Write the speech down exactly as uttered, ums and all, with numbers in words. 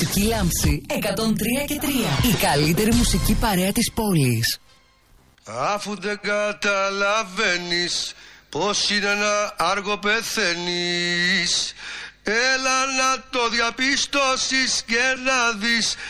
Μουσική Λάμψη εκατόν τρία και τρία. Η καλύτερη μουσική παρέα της πόλης. Αφού δεν καταλαβαίνεις πως είναι ένα άργο πεθαίνεις, έλα να το διαπιστώσεις και να δεις